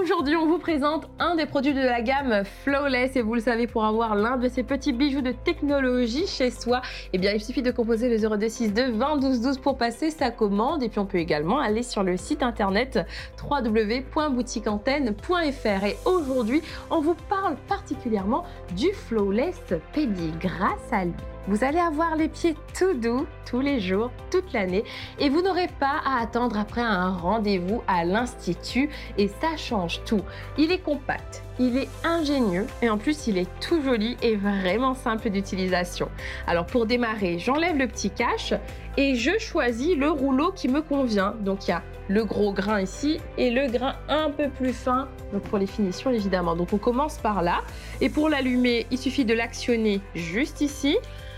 Aujourd'hui, on vous présente un des produits de la gamme Flawless et vous le savez, pour avoir l'un de ces petits bijoux de technologie chez soi, eh bien, il suffit de composer le 0262 20 12 12 pour passer sa commande. Et puis, on peut également aller sur le site internet www.boutiqueantenne.fr. Et aujourd'hui, on vous parle particulièrement du Flawless Pedi. Grâce à lui, vous allez avoir les pieds tout doux tous les jours, toute l'année, et vous n'aurez pas à attendre après un rendez-vous à l'institut, et ça change tout. Il est compact, il est ingénieux, et en plus il est tout joli et vraiment simple d'utilisation. Alors pour démarrer, j'enlève le petit cache et je choisis le rouleau qui me convient. Donc il y a le gros grain ici et le grain un peu plus fin, donc pour les finitions évidemment. Donc on commence par là, et pour l'allumer, il suffit de l'actionner juste ici.